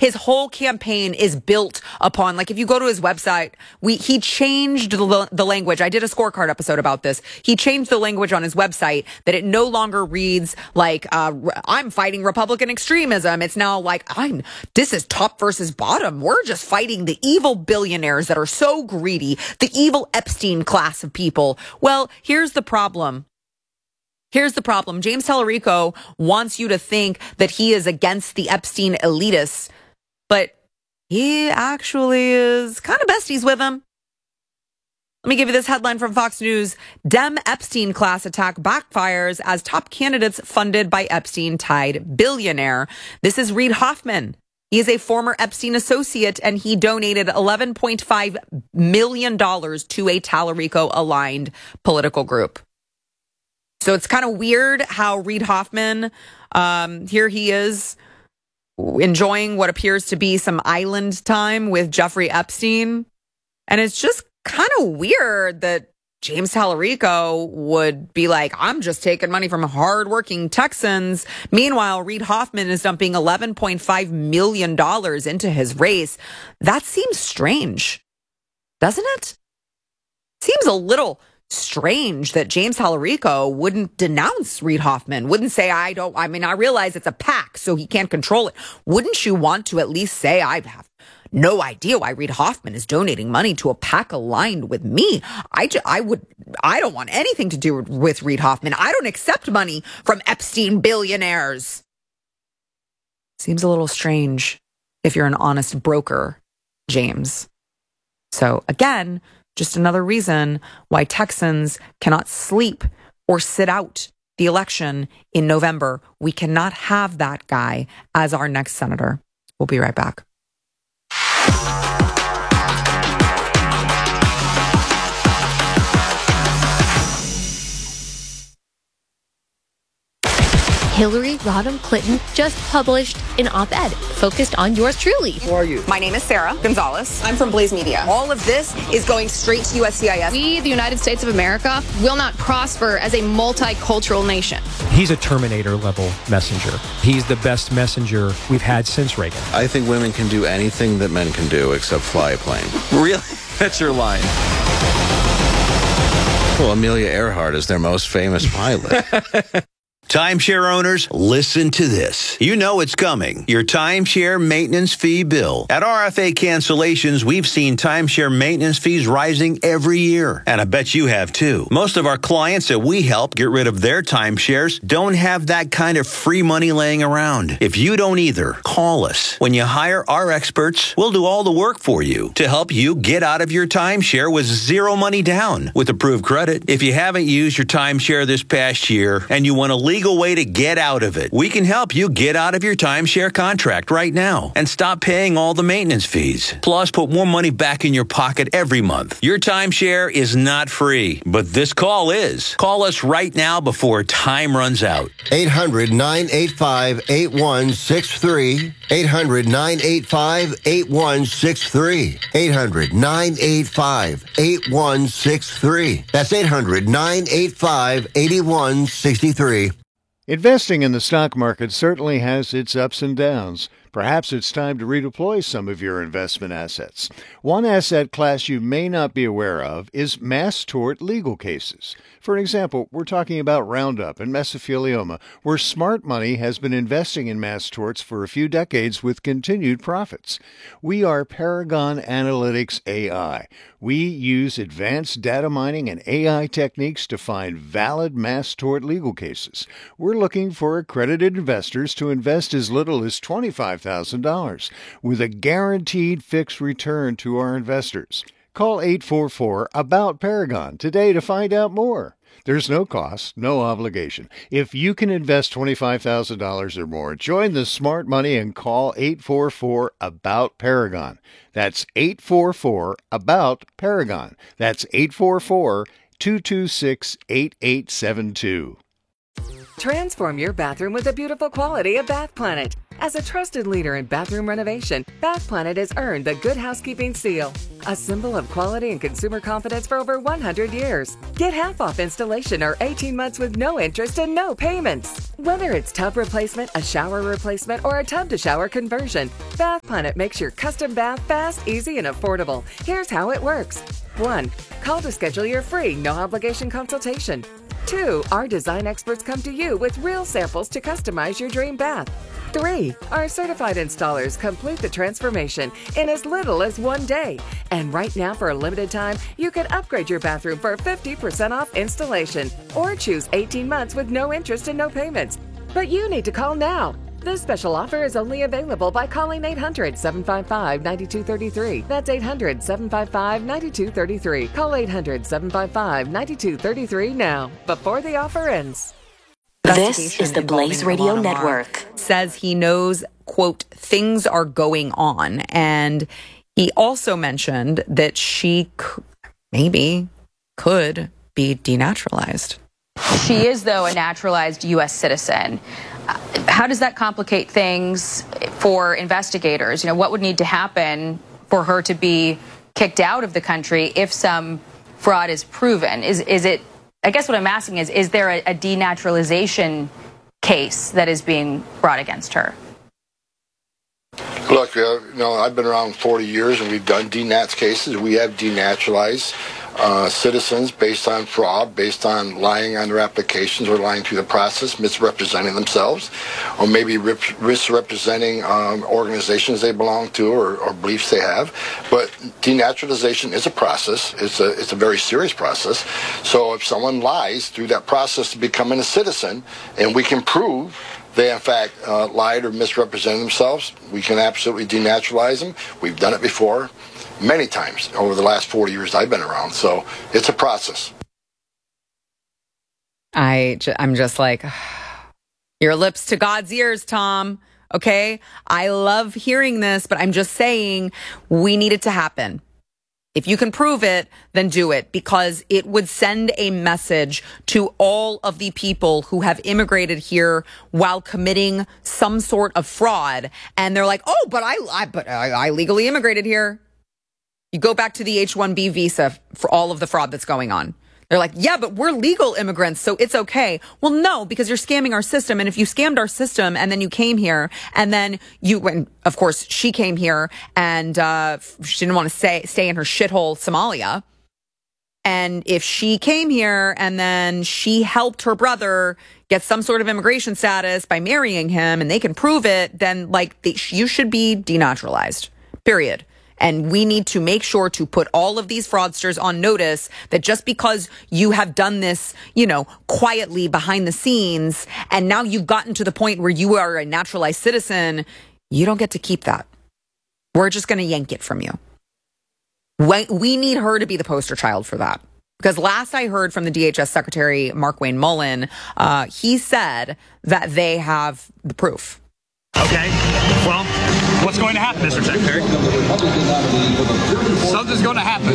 His whole campaign is built upon, like, if you go to his website, he changed the language. I did a scorecard episode about this. He changed the language on his website that it no longer reads like, I'm fighting Republican extremism. It's now like, this is top versus bottom. We're just fighting the evil billionaires that are so greedy, the evil Epstein class of people. Well, here's the problem. James Tallarico wants you to think that he is against the Epstein elitists, but he actually is kind of besties with them. Let me give you this headline from Fox News. Dem Epstein class attack backfires as top candidates funded by Epstein-tied billionaire. This is Reid Hoffman. He is a former Epstein associate, and he donated $11.5 million to a Tallarico-aligned political group. So it's kind of weird how Reid Hoffman, here he is enjoying what appears to be some island time with Jeffrey Epstein. And it's just kind of weird that James Tallarico would be like, I'm just taking money from hardworking Texans. Meanwhile, Reid Hoffman is dumping $11.5 million into his race. That seems strange, doesn't it? Seems a little strange that James Tallarico wouldn't denounce Reid Hoffman, wouldn't say, I realize it's a PAC, so he can't control it. Wouldn't you want to at least say, I have no idea why Reid Hoffman is donating money to a PAC aligned with me? I don't want anything to do with Reid Hoffman. I don't accept money from Epstein billionaires. Seems a little strange if you're an honest broker, James. So again, just another reason why Texans cannot sleep or sit out the election in November. We cannot have that guy as our next senator. We'll be right back. Hillary Rodham Clinton just published an op-ed focused on yours truly. Who are you? My name is Sarah Gonzalez. I'm from Blaze Media. All of this is going straight to USCIS. We, the United States of America, will not prosper as a multicultural nation. He's a Terminator-level messenger. He's the best messenger we've had since Reagan. I think women can do anything that men can do except fly a plane. Really? That's your line. Well, Amelia Earhart is their most famous pilot. Timeshare owners, listen to this. You know it's coming. Your timeshare maintenance fee bill. At RFA Cancellations, we've seen timeshare maintenance fees rising every year. And I bet you have too. Most of our clients that we help get rid of their timeshares don't have that kind of free money laying around. If you don't either, call us. When you hire our experts, we'll do all the work for you to help you get out of your timeshare with zero money down with approved credit. If you haven't used your timeshare this past year and you want to legal way to get out of it, we can help you get out of your timeshare contract right now and stop paying all the maintenance fees. Plus, put more money back in your pocket every month. Your timeshare is not free, but this call is. Call us right now before time runs out. 800-985-8163. 800-985-8163. 800-985-8163. That's 800-985-8163. Investing in the stock market certainly has its ups and downs. Perhaps it's time to redeploy some of your investment assets. One asset class you may not be aware of is mass tort legal cases. For example, we're talking about Roundup and mesothelioma, where smart money has been investing in mass torts for a few decades with continued profits. We are Paragon Analytics AI. We use advanced data mining and AI techniques to find valid mass tort legal cases. We're looking for accredited investors to invest as little as $25,000 with a guaranteed fixed return to our investors. Call 844-ABOUT-PARAGON today to find out more. There's no cost, no obligation. If you can invest $25,000 or more, join the smart money and call 844-ABOUT-PARAGON. That's 844-ABOUT-PARAGON. That's 844-226-8872. Transform your bathroom with the beautiful quality of Bath Planet. As a trusted leader in bathroom renovation, Bath Planet has earned the Good Housekeeping seal, a symbol of quality and consumer confidence for over 100 years. Get half off installation or 18 months with no interest and no payments. Whether it's tub replacement, a shower replacement, or a tub-to-shower conversion, Bath Planet makes your custom bath fast, easy, and affordable. Here's how it works. 1. Call to schedule your free, no-obligation consultation. 2. Our design experts come to you with real samples to customize your dream bath. 3. Our certified installers complete the transformation in as little as 1 day. And right now, for a limited time, you can upgrade your bathroom for 50% off installation or choose 18 months with no interest and no payments. But you need to call now. This special offer is only available by calling 800-755-9233. That's 800-755-9233. Call 800-755-9233 now, before the offer ends. This is the Blaze Radio Network. Says he knows, quote, things are going on. And he also mentioned that she maybe could be denaturalized. She is, though, a naturalized U.S. citizen. How does that complicate things for investigators? You know, what would need to happen for her to be kicked out of the country if some fraud is proven? Is it, I guess what I'm asking is there a denaturalization case that is being brought against her? Look, I've been around 40 years and we've done denats cases. We have denaturalized citizens based on fraud, based on lying on their applications or lying through the process, misrepresenting themselves, or maybe misrepresenting organizations they belong to or beliefs they have. But denaturalization is a process. It's a very serious process. So if someone lies through that process to becoming a citizen, and we can prove they in fact lied or misrepresented themselves, we can absolutely denaturalize them. We've done it before many times over the last 40 years I've been around. So it's a process. I'm just like, your lips to God's ears, Tom. Okay? I love hearing this, but I'm just saying we need it to happen. If you can prove it, then do it, because it would send a message to all of the people who have immigrated here while committing some sort of fraud. And they're like, oh, but I legally immigrated here. You go back to the H-1B visa for all of the fraud that's going on. They're like, yeah, but we're legal immigrants, so it's okay. Well, no, because you're scamming our system. And if you scammed our system and then you came here and then of course, she came here and she didn't want to stay in her shithole Somalia. And if she came here and then she helped her brother get some sort of immigration status by marrying him and they can prove it, then you should be denaturalized, period. And we need to make sure to put all of these fraudsters on notice that just because you have done this, quietly behind the scenes, and now you've gotten to the point where you are a naturalized citizen, you don't get to keep that. We're just going to yank it from you. We need her to be the poster child for that. Because last I heard from the DHS Secretary, Markwayne Mullin, he said that they have the proof. Okay, well, what's going to happen, Mr. Secretary? Something's going to happen.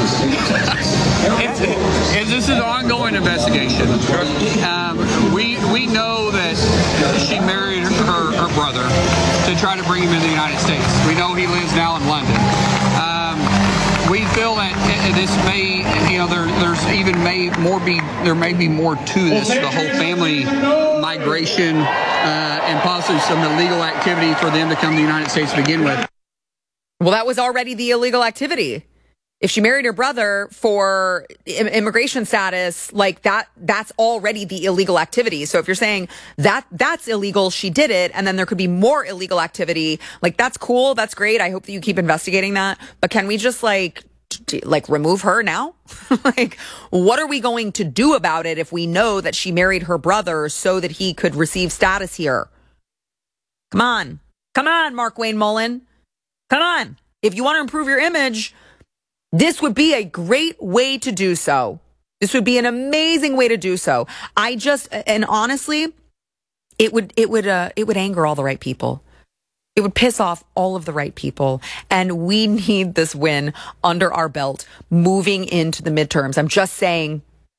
This is an ongoing investigation. We know that she married her brother to try to bring him into the United States. We know he lives now in London. We feel that this may, there may be more to this, the whole family migration and possibly some illegal activity for them to come to the United States to begin with. Well, that was already the illegal activity. If she married her brother for immigration status, that's already the illegal activity. So if you're saying that's illegal, she did it, and then there could be more illegal activity, that's cool, that's great. I hope that you keep investigating that. But can we just remove her now? What are we going to do about it if we know that she married her brother so that he could receive status here? Come on, Markwayne Mullin. Come on. If you want to improve your image, this would be a great way to do so. This would be an amazing way to do so. And honestly, it would anger all the right people. It would piss off all of the right people. And we need this win under our belt moving into the midterms. I'm just saying,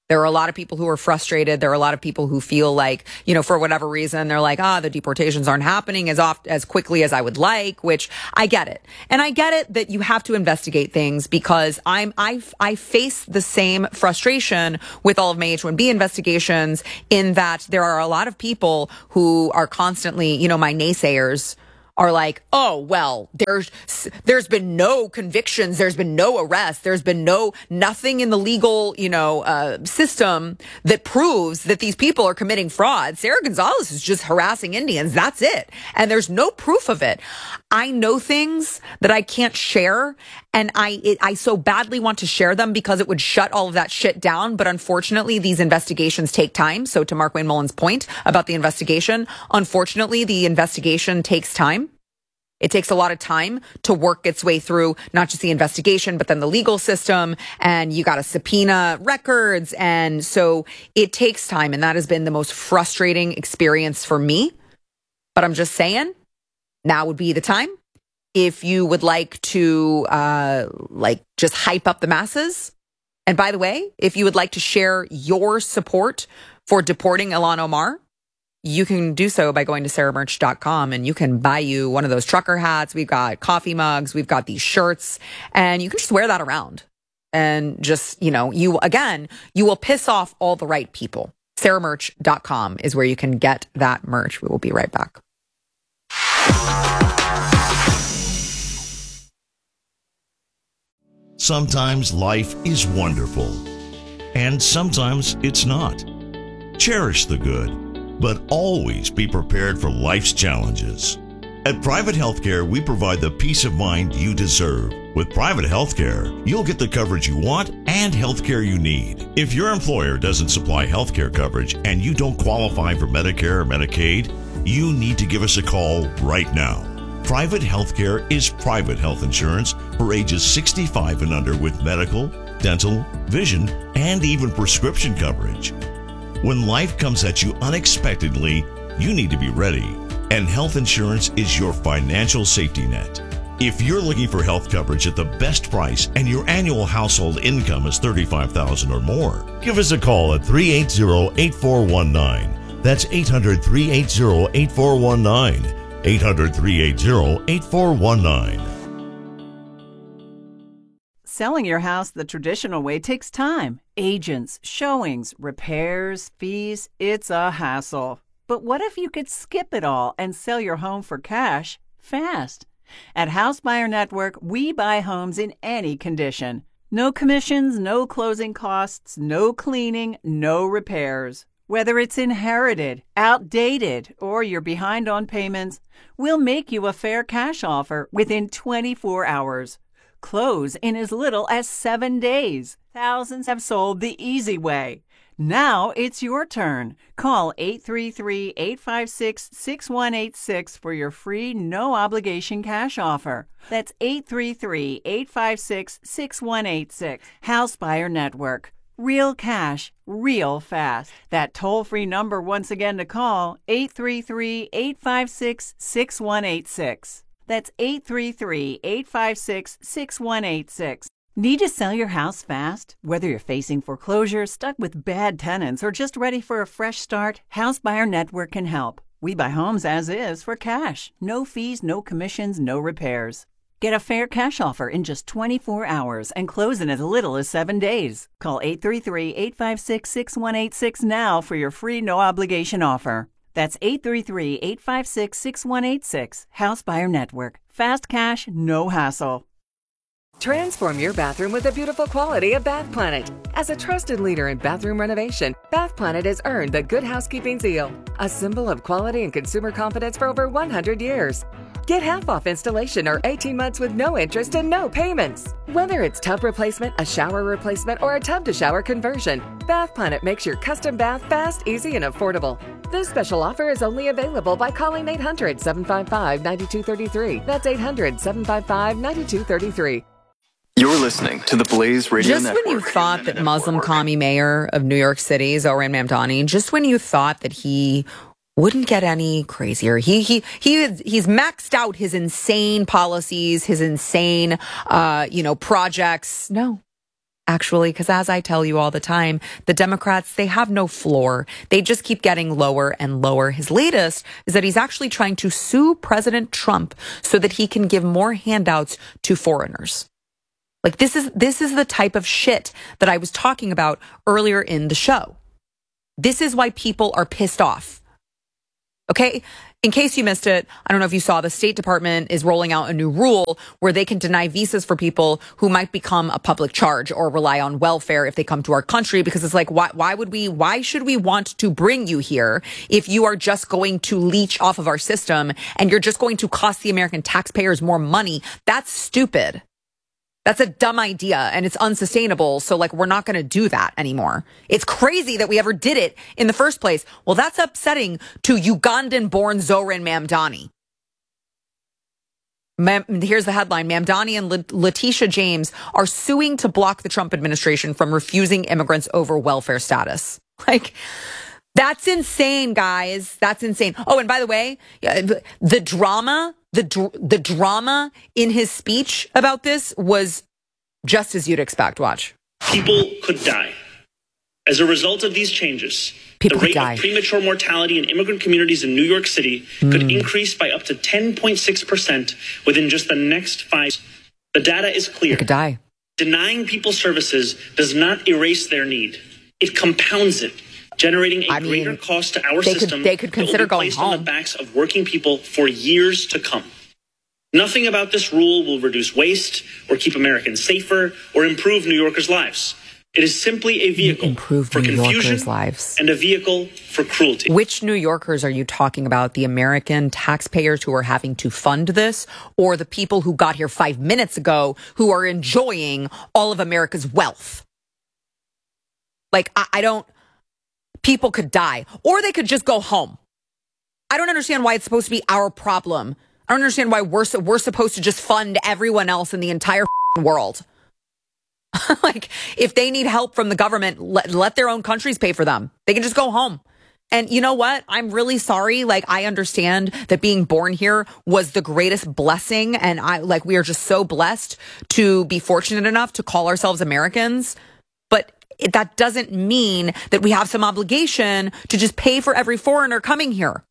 There are a lot of people who are frustrated. There are a lot of people who feel like, for whatever reason, they're like, the deportations aren't happening as quickly as I would like, which I get it. And I get it that you have to investigate things because I face the same frustration with all of my H-1B investigations in that there are a lot of people who are constantly, my naysayers are like, oh, well, there's been no convictions. There's been no arrests. There's been nothing in the legal, system that proves that these people are committing fraud. Sarah Gonzalez is just harassing Indians. That's it. And there's no proof of it. I know things that I can't share. And I so badly want to share them because it would shut all of that shit down. But unfortunately, these investigations take time. So to Mark Wayne Mullen's point about the investigation, unfortunately, the investigation takes time. It takes a lot of time to work its way through not just the investigation, but then the legal system. And you got to subpoena records. And so it takes time. And that has been the most frustrating experience for me. But I'm just saying, now would be the time. If you would like to, just hype up the masses. And by the way, if you would like to share your support for deporting Ilhan Omar, you can do so by going to sarahmerch.com and you can buy you one of those trucker hats. We've got coffee mugs. We've got these shirts and you can just wear that around and just, you will piss off all the right people. sarahmerch.com is where you can get that merch. We will be right back. Sometimes life is wonderful, and sometimes it's not. Cherish the good, but always be prepared for life's challenges. At Private Healthcare, we provide the peace of mind you deserve. With Private Healthcare, you'll get the coverage you want and healthcare you need. If your employer doesn't supply healthcare coverage and you don't qualify for Medicare or Medicaid, you need to give us a call right now. Private Healthcare is private health insurance for ages 65 and under with medical, dental, vision, and even prescription coverage. When life comes at you unexpectedly, you need to be ready, and health insurance is your financial safety net. If you're looking for health coverage at the best price and your annual household income is $35,000 or more, give us a call at 380-8419. That's 800-380-8419. 800-380-8419. Selling your house the traditional way takes time. Agents, showings, repairs, fees, it's a hassle. But what if you could skip it all and sell your home for cash fast? At House Buyer Network, we buy homes in any condition. No commissions, no closing costs, no cleaning, no repairs. Whether it's inherited, outdated, or you're behind on payments, we'll make you a fair cash offer within 24 hours. Close in as little as 7 days. Thousands have sold the easy way. Now it's your turn. Call 833-856-6186 for your free, no-obligation cash offer. That's 833-856-6186. House Buyer Network. Real cash, real fast. That toll-free number once again to call, 833-856-6186. That's 833-856-6186. Need to sell your house fast? Whether you're facing foreclosure, stuck with bad tenants, or just ready for a fresh start, House Buyer Network can help. We buy homes as is for cash. No fees, no commissions, no repairs. Get a fair cash offer in just 24 hours and close in as little as 7 days. Call 833-856-6186 now for your free no-obligation offer. That's 833-856-6186. House Buyer Network. Fast cash, no hassle. Transform your bathroom with the beautiful quality of Bath Planet. As a trusted leader in bathroom renovation, Bath Planet has earned the Good Housekeeping seal, a symbol of quality and consumer confidence for over 100 years. Get half off installation or 18 months with no interest and no payments. Whether it's tub replacement, a shower replacement, or a tub-to-shower conversion, Bath Planet makes your custom bath fast, easy, and affordable. This special offer is only available by calling 800-755-9233. That's 800-755-9233. You're listening to the Blaze Radio Network. Just when you thought that Muslim commie mayor of New York City, Zohran Mamdani, just when you thought that he wouldn't get any crazier, he's maxed out his insane policies, his insane, projects. No, actually, because as I tell you all the time, the Democrats, they have no floor. They just keep getting lower and lower. His latest is that he's actually trying to sue President Trump so that he can give more handouts to foreigners. Like, this is the type of shit that I was talking about earlier in the show. This is why people are pissed off. Okay? In case you missed it, I don't know if you saw, the State Department is rolling out a new rule where they can deny visas for people who might become a public charge or rely on welfare if they come to our country, because it's like, why should we want to bring you here if you are just going to leech off of our system and you're just going to cost the American taxpayers more money? That's stupid. That's a dumb idea and it's unsustainable. So like, we're not going to do that anymore. It's crazy that we ever did it in the first place. Well, that's upsetting to Ugandan-born Zoran Mamdani. Here's the headline. Mamdani and Letitia James are suing to block the Trump administration from refusing immigrants over welfare status. Like, that's insane, guys. That's insane. Oh, and by the way, the drama in his speech about this was just as you'd expect. Watch. People could die. As a result of these changes, the rate of premature mortality in immigrant communities in New York City could increase by up to 10.6% within just the next 5 years. The data is clear. They could die. Denying people services does not erase their need. It compounds it, generating a greater cost to our system. They could consider going home on the backs of working people for years to come. Nothing about this rule will reduce waste or keep Americans safer or improve New Yorkers' lives. It is simply a vehicle for confusion and a vehicle for cruelty. Which New Yorkers are you talking about? The American taxpayers who are having to fund this, or the people who got here 5 minutes ago who are enjoying all of America's wealth? Like, I don't... People could die, or they could just go home. I don't understand why it's supposed to be our problem. I don't understand why we're supposed to just fund everyone else in the entire world. Like, if they need help from the government, let their own countries pay for them. They can just go home. And you know what? I'm really sorry. Like, I understand that being born here was the greatest blessing. And we are just so blessed to be fortunate enough to call ourselves Americans. But that doesn't mean that we have some obligation to just pay for every foreigner coming here.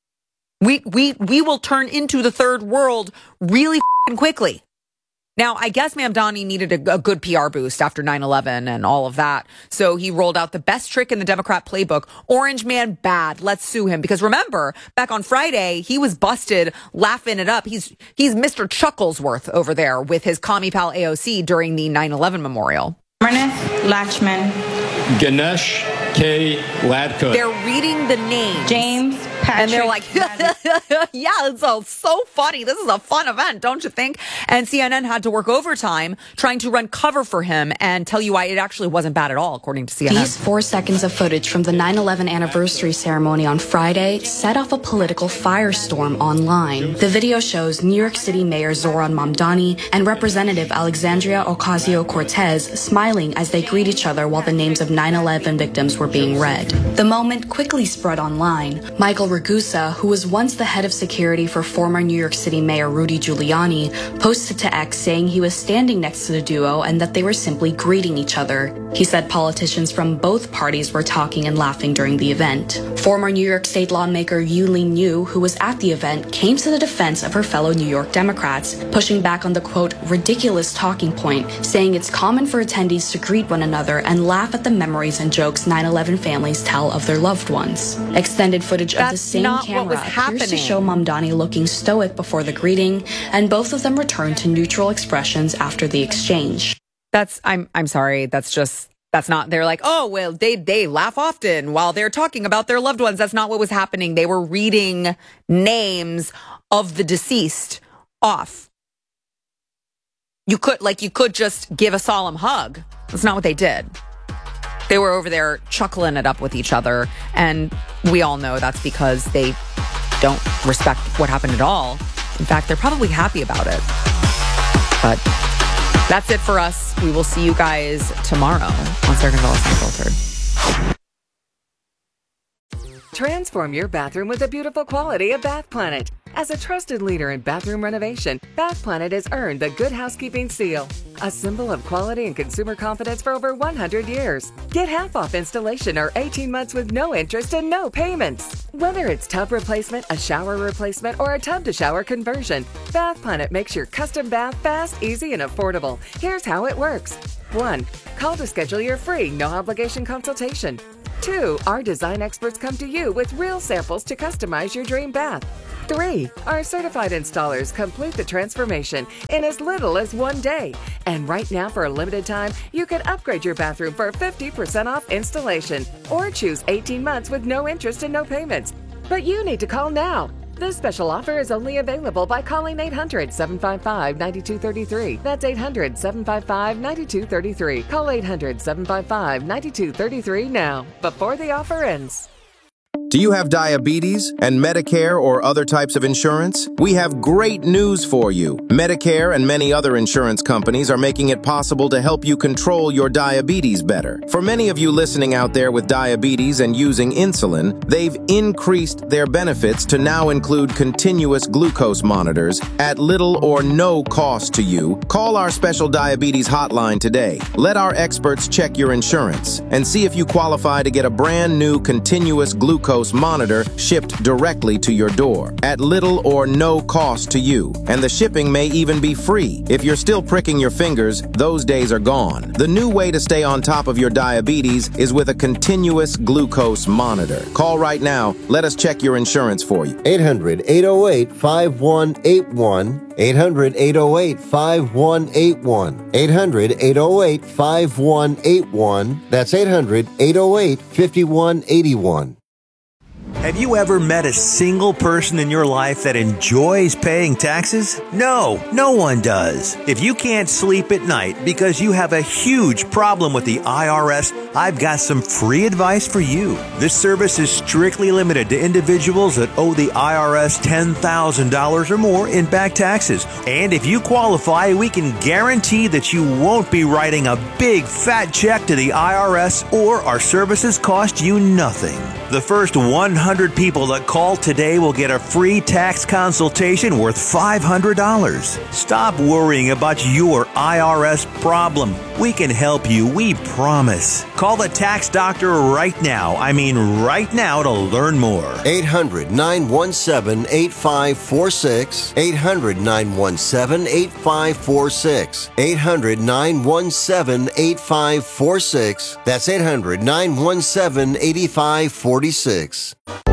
We will turn into the third world really quickly. Now, I guess Mamdani needed a good PR boost after 9/11 and all of that. So he rolled out the best trick in the Democrat playbook. Orange man bad. Let's sue him. Because remember, back on Friday, he was busted laughing it up. He's Mr. Chucklesworth over there with his commie pal AOC during the 9/11 memorial. Lachman. Ganesh K. Ladkut. They're reading the name. James Patrick. And they're like, yeah, it's all so funny. This is a fun event, don't you think? And CNN had to work overtime trying to run cover for him and tell you why it actually wasn't bad at all, according to CNN. These 4 seconds of footage from the 9/11 anniversary ceremony on Friday set off a political firestorm online. The video shows New York City Mayor Zoran Mamdani and Representative Alexandria Ocasio-Cortez smiling as they greet each other while the names of 9/11 victims were being read. The moment quickly spread online. Michael Ragusa, who was once the head of security for former New York City Mayor Rudy Giuliani, posted to X saying he was standing next to the duo and that they were simply greeting each other. He said politicians from both parties were talking and laughing during the event. Former New York State lawmaker Yuh-Line Niou, who was at the event, came to the defense of her fellow New York Democrats, pushing back on the, quote, ridiculous talking point, saying it's common for attendees to greet one another and laugh at the memories and jokes 9/11 families tell of their loved ones. Extended footage of the same camera appears to show Mamdani looking stoic before the greeting, and both of them returned to neutral expressions after the exchange. I'm sorry, that's not, they're like, oh, well, they laugh often while they're talking about their loved ones. That's not what was happening. They were reading names of the deceased off. You could just give a solemn hug. That's not what they did. They were over there chuckling it up with each other, and we all know that's because they don't respect what happened at all. In fact, they're probably happy about it. But that's it for us. We will see you guys tomorrow on Sarah Gonzalez Unfiltered. Transform your bathroom with the beautiful quality of Bath Planet. As a trusted leader in bathroom renovation, Bath Planet has earned the Good Housekeeping Seal, a symbol of quality and consumer confidence for over 100 years. Get half off installation or 18 months with no interest and no payments. Whether it's tub replacement, a shower replacement, or a tub-to-shower conversion, Bath Planet makes your custom bath fast, easy, and affordable. Here's how it works. 1. Call to schedule your free, no-obligation consultation. 2. Our design experts come to you with real samples to customize your dream bath. 3. Our certified installers complete the transformation in as little as 1 day. And right now, for a limited time, you can upgrade your bathroom for 50% off installation or choose 18 months with no interest and no payments. But you need to call now. This special offer is only available by calling 800-755-9233. That's 800-755-9233. Call 800-755-9233 now, before the offer ends. Do you have diabetes and Medicare or other types of insurance? We have great news for you. Medicare and many other insurance companies are making it possible to help you control your diabetes better. For many of you listening out there with diabetes and using insulin, they've increased their benefits to now include continuous glucose monitors at little or no cost to you. Call our special diabetes hotline today. Let our experts check your insurance and see if you qualify to get a brand new continuous glucose monitor shipped directly to your door at little or no cost to you. And the shipping may even be free. If you're still pricking your fingers, those days are gone. The new way to stay on top of your diabetes is with a continuous glucose monitor. Call right now. Let us check your insurance for you. 800-808-5181. 800-808-5181. 800-808-5181. That's 800-808-5181. Have you ever met a single person in your life that enjoys paying taxes? No, no one does. If you can't sleep at night because you have a huge problem with the IRS, I've got some free advice for you. This service is strictly limited to individuals that owe the IRS $10,000 or more in back taxes. And if you qualify, we can guarantee that you won't be writing a big fat check to the IRS, or our services cost you nothing. The first 100 people that call today will get a free tax consultation worth $500. Stop worrying about your IRS problem. We can help you, we promise. Call the tax doctor right now. I mean right now, to learn more. 800-917-8546. 800-917-8546. 800-917-8546. That's 800-917-8546.